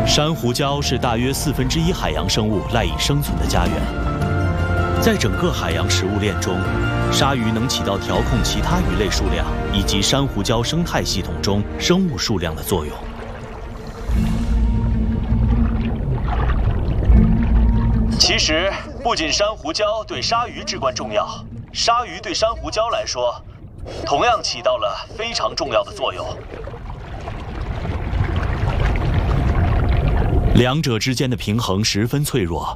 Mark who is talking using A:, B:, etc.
A: 珊瑚礁是大约1/4海洋生物赖以生存的家园。在整个海洋食物链中，鲨鱼能起到调控其他鱼类数量以及珊瑚礁生态系统中生物数量的作用。其实，不仅珊瑚礁对鲨鱼至关重要，鲨鱼对珊瑚礁来说，同样起到了非常重要的作用。两者之间的平衡十分脆弱。